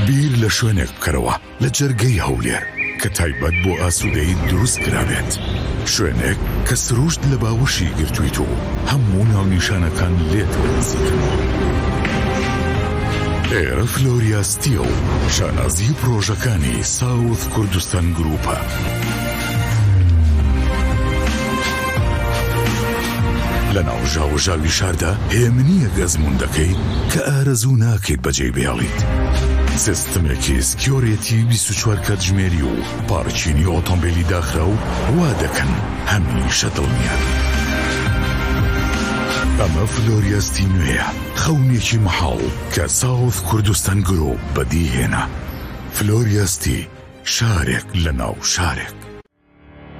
بیر لە شوێنێک بکەرەوە لە جەرگەی هەولێر کە تایبەت بۆ ئاسوودەیی دروست کرابێت، شوێنێک کە سروشت لە باوەشی گرتوویت و هەموو ناونیشانەکان لێت وەرزیکردنەوە. ئێرە فلۆریاستی و شانازی پرۆژەکانی ساوث کوردستان گروپە. لە ناو ژاوەژاوی شاردا هێمنیە گەزموندەکەی کە ئارەزوو ناکەیت بەجێی بێڵیت. سیستمێکی سکیۆرێتی 24 کاتژمێری و پارچینی ئۆتۆمبیلی داخرا و وا دەکەن هەمیشە دڵنیان. ئەمە فلۆریاستی نوێیە، خەونێکی مەحاڵ کە ساوث کوردستان گرۆپ بەدیهێنا. فلۆریاستی، شارێک لە ناو شارێک.